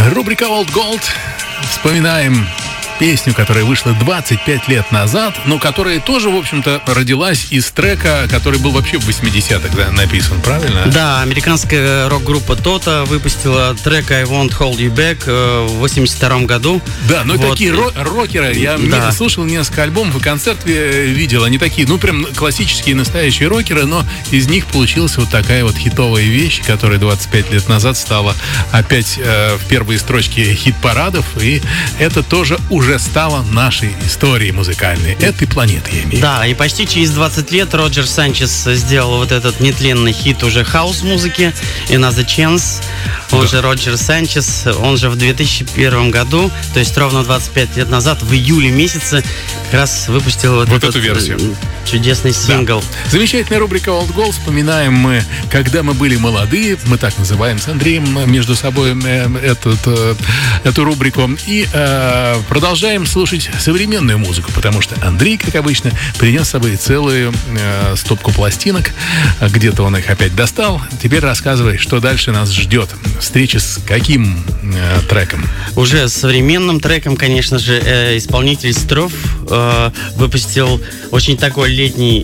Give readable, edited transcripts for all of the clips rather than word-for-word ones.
Рубрика Old Gold. Вспоминаем песню, которая вышла 25 лет назад, но которая тоже, в общем-то, родилась из трека, который был вообще в 80-х написан, правильно? Да, американская рок-группа Toto выпустила трек I Won't Hold You Back в 82 году. Да, ну вот. Такие рокеры. Я слушал несколько альбомов и концерт видел. Они такие, ну, прям классические, настоящие рокеры, но из них получилась вот такая вот хитовая вещь, которая 25 лет назад стала опять в первые строчки хит-парадов, и это тоже уже стало нашей историей музыкальной. Этой планеты, я имею в виду. Да, и почти через 20 лет Роджер Санчес сделал вот этот нетленный хит уже хаус-музыки Another Chance. Он же Роджер Санчес, он же в 2001 году, то есть ровно 25 лет назад, в июле месяце, как раз выпустил вот эту версию. Чудесный сингл. Да. Замечательная рубрика Old Gold. Вспоминаем мы, когда мы были молодые, мы так называем с Андреем между собой эту рубрику, и продолжаем слушать современную музыку, потому что Андрей, как обычно, принес с собой целую стопку пластинок. Где-то он их опять достал. Теперь рассказывай, что дальше нас ждет. Встреча с каким треком? Уже современным треком, конечно же, исполнитель Строф выпустил очень такой летний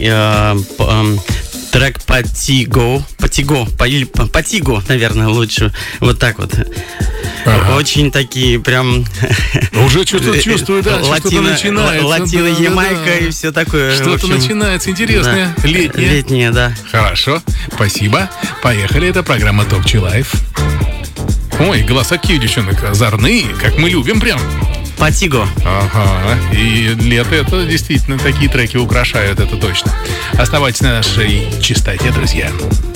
трек Патиго, наверное, лучше. Вот так вот. Ага. Очень такие прям... Уже что-то чувствую, да, что-то начинается. Латино-Ямайка и все такое. Что-то начинается интересное, да. Летнее, да. Хорошо, спасибо. Поехали, это программа Top G Life. Ой, голоса какие у девчонок озорные, как мы любим прям. Патиго. Ага, и лето это действительно такие треки украшают, это точно. Оставайтесь на нашей частоте, друзья.